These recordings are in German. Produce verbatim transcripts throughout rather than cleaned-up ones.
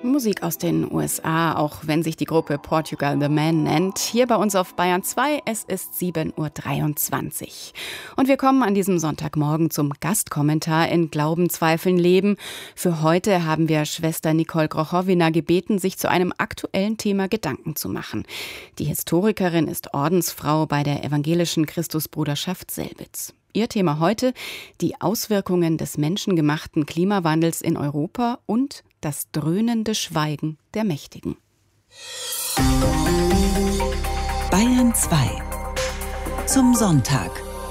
Musik aus den U S A, auch wenn sich die Gruppe Portugal the Man nennt. Hier bei uns auf Bayern zwei, es ist sieben Uhr dreiundzwanzig. Und wir kommen an diesem Sonntagmorgen zum Gastkommentar in Glauben, Zweifeln, Leben. Für heute haben wir Schwester Nicole Grochowina gebeten, sich zu einem aktuellen Thema Gedanken zu machen. Die Historikerin ist Ordensfrau bei der Evangelischen Christusbruderschaft Selbitz. Ihr Thema heute: die Auswirkungen des menschengemachten Klimawandels in Europa und das dröhnende Schweigen der Mächtigen. Bayern zwei. Zum Sonntag.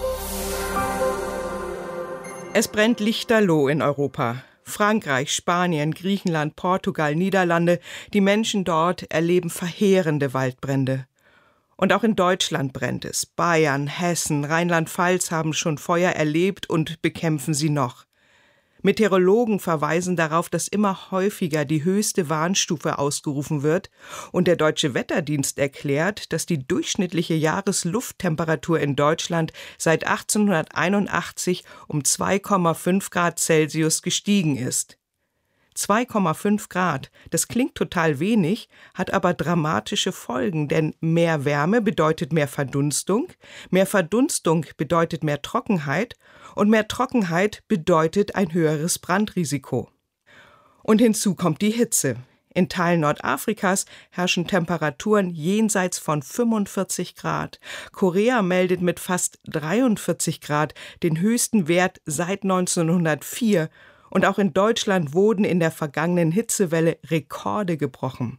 Es brennt lichterloh in Europa. Frankreich, Spanien, Griechenland, Portugal, Niederlande, die Menschen dort erleben verheerende Waldbrände. Und auch in Deutschland brennt es. Bayern, Hessen, Rheinland-Pfalz haben schon Feuer erlebt und bekämpfen sie noch. Meteorologen verweisen darauf, dass immer häufiger die höchste Warnstufe ausgerufen wird, und der Deutsche Wetterdienst erklärt, dass die durchschnittliche Jahreslufttemperatur in Deutschland seit achtzehnhunderteinundachtzig um zwei Komma fünf Grad Celsius gestiegen ist. zwei Komma fünf Grad, das klingt total wenig, hat aber dramatische Folgen, denn mehr Wärme bedeutet mehr Verdunstung, mehr Verdunstung bedeutet mehr Trockenheit und mehr Trockenheit bedeutet ein höheres Brandrisiko. Und hinzu kommt die Hitze. In Teilen Nordafrikas herrschen Temperaturen jenseits von fünfundvierzig Grad. Korea meldet mit fast dreiundvierzig Grad den höchsten Wert seit neunzehnhundertvier. Und auch in Deutschland wurden in der vergangenen Hitzewelle Rekorde gebrochen.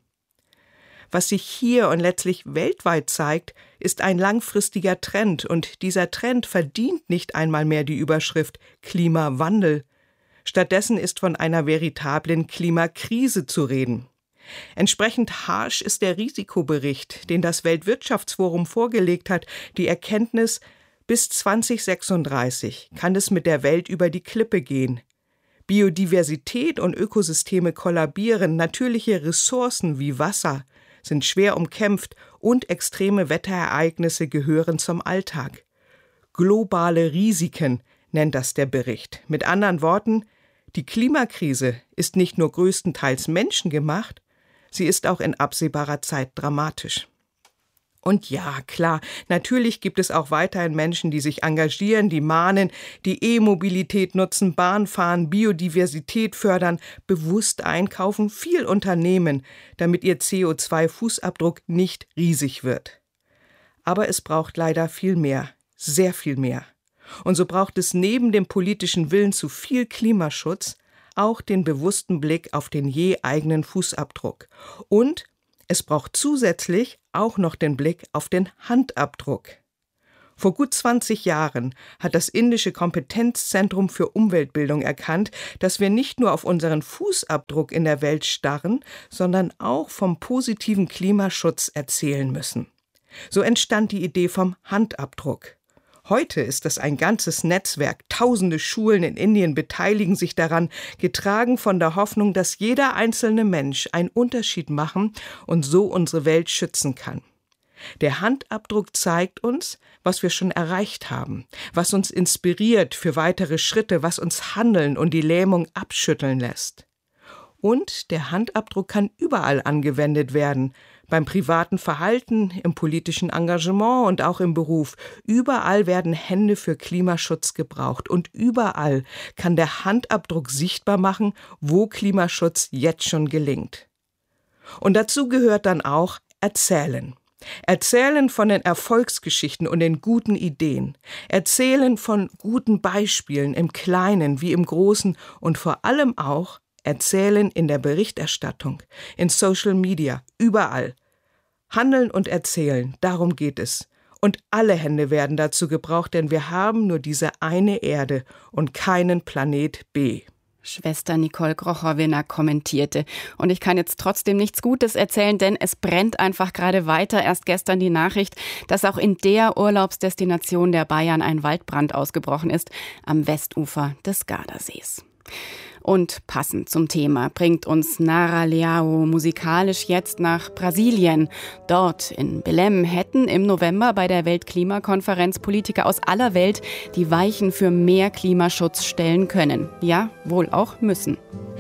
Was sich hier und letztlich weltweit zeigt, ist ein langfristiger Trend. Und dieser Trend verdient nicht einmal mehr die Überschrift Klimawandel. Stattdessen ist von einer veritablen Klimakrise zu reden. Entsprechend harsch ist der Risikobericht, den das Weltwirtschaftsforum vorgelegt hat, die Erkenntnis: bis zweitausendsechsunddreißig kann es mit der Welt über die Klippe gehen. Biodiversität und Ökosysteme kollabieren, natürliche Ressourcen wie Wasser sind schwer umkämpft und extreme Wetterereignisse gehören zum Alltag. Globale Risiken nennt das der Bericht. Mit anderen Worten, die Klimakrise ist nicht nur größtenteils menschengemacht, sie ist auch in absehbarer Zeit dramatisch. Und ja, klar, natürlich gibt es auch weiterhin Menschen, die sich engagieren, die mahnen, die E-Mobilität nutzen, Bahn fahren, Biodiversität fördern, bewusst einkaufen, viel unternehmen, damit ihr C O zwei Fußabdruck nicht riesig wird. Aber es braucht leider viel mehr, sehr viel mehr. Und so braucht es neben dem politischen Willen zu viel Klimaschutz auch den bewussten Blick auf den je eigenen Fußabdruck. Und es braucht zusätzlich auch noch den Blick auf den Handabdruck. Vor gut zwanzig Jahren hat das indische Kompetenzzentrum für Umweltbildung erkannt, dass wir nicht nur auf unseren Fußabdruck in der Welt starren, sondern auch vom positiven Klimaschutz erzählen müssen. So entstand die Idee vom Handabdruck. Heute ist es ein ganzes Netzwerk. Tausende Schulen in Indien beteiligen sich daran, getragen von der Hoffnung, dass jeder einzelne Mensch einen Unterschied machen und so unsere Welt schützen kann. Der Handabdruck zeigt uns, was wir schon erreicht haben, was uns inspiriert für weitere Schritte, was uns handeln und die Lähmung abschütteln lässt. Und der Handabdruck kann überall angewendet werden, beim privaten Verhalten, im politischen Engagement und auch im Beruf. Überall werden Hände für Klimaschutz gebraucht und überall kann der Handabdruck sichtbar machen, wo Klimaschutz jetzt schon gelingt. Und dazu gehört dann auch Erzählen. Erzählen von den Erfolgsgeschichten und den guten Ideen. Erzählen von guten Beispielen im Kleinen wie im Großen und vor allem auch Erzählen in der Berichterstattung, in Social Media, überall. Handeln und erzählen, darum geht es. Und alle Hände werden dazu gebraucht, denn wir haben nur diese eine Erde und keinen Planet B. Schwester Nicole Grochowina kommentierte. Und ich kann jetzt trotzdem nichts Gutes erzählen, denn es brennt einfach gerade weiter. Erst gestern die Nachricht, dass auch in der Urlaubsdestination der Bayern ein Waldbrand ausgebrochen ist, am Westufer des Gardasees. Und passend zum Thema bringt uns Nara Leao musikalisch jetzt nach Brasilien. Dort in Belém hätten im November bei der Weltklimakonferenz Politiker aus aller Welt die Weichen für mehr Klimaschutz stellen können. Ja, wohl auch müssen.